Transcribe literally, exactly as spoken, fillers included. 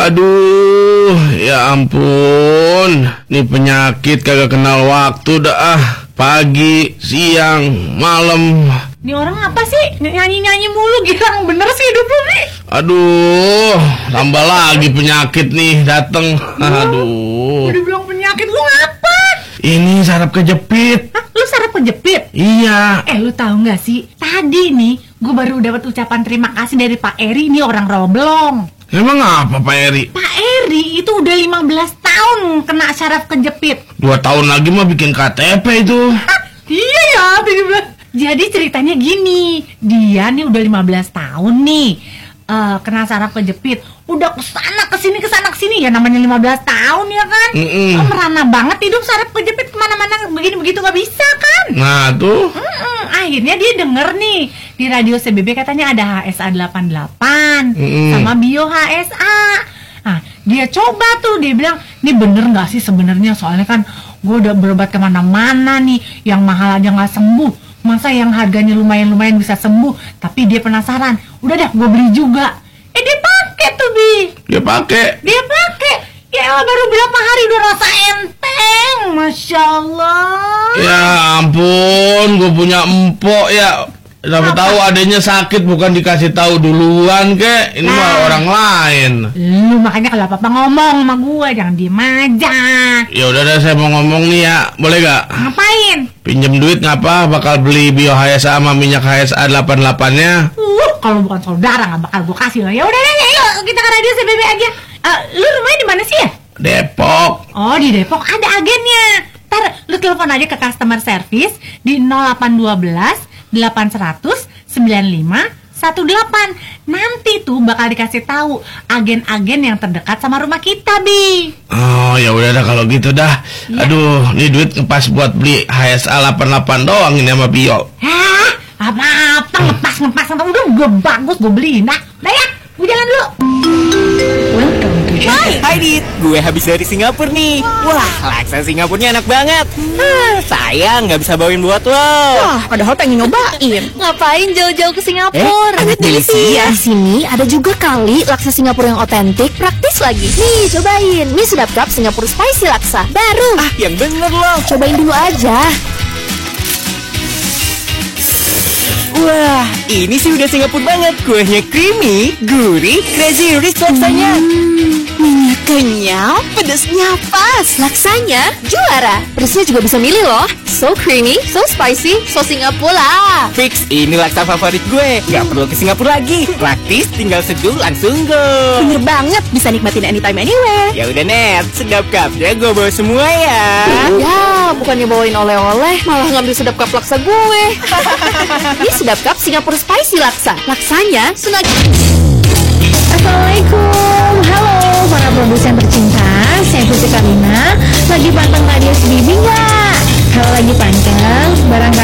Aduh, ya ampun. Nih penyakit kagak kenal waktu dah. Pagi, siang, malam. Ini orang apa sih? Nyanyi-nyanyi mulu, girang bener sih hidup lu nih. Aduh, tambah lagi penyakit nih dateng. Aduh. Udah bilang penyakit, lu ngapa? Ini saraf kejepit. Hah? Lu saraf kejepit? Iya. Eh, lu tahu nggak sih? Tadi nih, gue baru dapat ucapan terima kasih dari Pak Eri. Ini orang Roblong. Emang apa Pak Eri? Pak Eri itu udah lima belas tahun kena saraf kejepit. Dua tahun lagi mah bikin K T P itu. Hah? Iya ya, tujuh belas. Jadi ceritanya gini, dia nih udah lima belas tahun nih uh, kena saraf kejepit. Udah kesana kesini kesana kesini, ya namanya lima belas tahun ya kan. Mm-mm. Oh, merana banget hidup saraf kejepit, kemana-mana begini begitu gak bisa kan. Nah tuh. Mm-mm. Akhirnya dia denger nih di radio C B B katanya ada H S A delapan delapan Mm-mm. sama Bio H S A. Nah dia coba tuh, dia bilang, ini bener gak sih sebenarnya, soalnya kan gue udah berobat kemana-mana nih, yang mahal aja gak sembuh, masa yang harganya lumayan-lumayan bisa sembuh. Tapi dia penasaran, udah dah gue beli juga. Eh dia pakai tuh Bi. Dia pakai. Dia pakai. Ya elah, baru berapa hari udah rasa enteng, masya Allah. Ya ampun, gue punya empok ya. Dapat tahu adanya sakit bukan dikasih tahu duluan kek. Ini Nah. mah orang lain. Lu makanya kalau apa-apa ngomong sama gue, jangan diem aja. Ya udah deh, saya mau ngomong nih ya. Boleh gak? Ngapain? Pinjem duit ngapa? Bakal beli Bio H S A sama minyak H S A delapan delapan-nya. Uh, kalau bukan saudara nggak bakal gue kasih lah. Ya udah deh, yuk kita ke radio C B B aja. Uh, lu rumahnya di mana sih ya? Depok. Oh, di Depok ada agennya. Ntar lu telepon aja ke customer service di nol delapan satu dua delapan seratus sembilan lima satu delapan. Nanti tuh bakal dikasih tahu agen-agen yang terdekat sama rumah kita, Bi. Oh ya udah dah kalau gitu dah. Ya. Aduh, ini duit pas buat beli H S A delapan delapan doang ini sama Bio. Hah? Apa-apa ngepas-ngepas udah gue bagus gue beliin. Nah, dah ya, gue jalan dulu. Hai, hai Dit, gue habis dari Singapura nih. Wah, laksa Singapurnya enak banget. Hah, sayang nggak bisa bawain buat lo. Wah, padahal pengen nyobain. Ngapain jauh-jauh ke Singapura? Eh, delisia. Di sini ada juga kali laksa Singapura yang otentik, praktis lagi. Nih, cobain. Mie Sedap Cup Singapura Spicy Laksa. Baru. Ah, yang bener lo. Cobain dulu aja. Wah, ini sih udah Singapura banget. Kuahnya creamy, gurih, crazy rich laksanya. Minyak kenyal, pedasnya pas. Laksanya juara. Pedasnya juga bisa milih loh. So creamy, so spicy, so Singapura. Fix, ini laksa favorit gue. Gak perlu ke Singapura lagi. Praktis, tinggal seduh langsung go. Bener banget, bisa nikmatin anytime anywhere. Ya udah Net, Sedap Cupnya gue bawa semua ya. Ya, bukannya bawain oleh-oleh, malah ngambil Sedap Cup laksa gue. Ini Sedap Cup Singapura Spicy Laksa. Laksanya sunat. Assalamualaikum. Halo para produsen tercinta, saya Putri Kalina. Lagi panteng radio C B B nggak? Kalau lagi panteng, barangkali